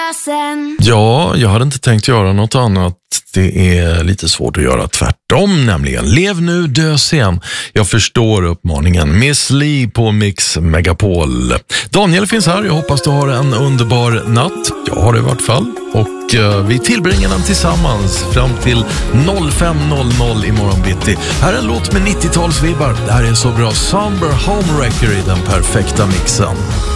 sen. Ja, jag hade inte tänkt göra något annat. Det är lite svårt att göra tvärtom, nämligen. Lev nu, dö sen. Jag förstår uppmaningen. Miss Li på Mix Megapol. Daniel finns här. Jag hoppas du har en underbar natt. Jag har det i vart fall. Och vi tillbringar den tillsammans fram till 05.00 imorgon bitti. Här är en låt med 90-talsvibbar. Det här är så bra. Somber Homewrecker i den perfekta mixen.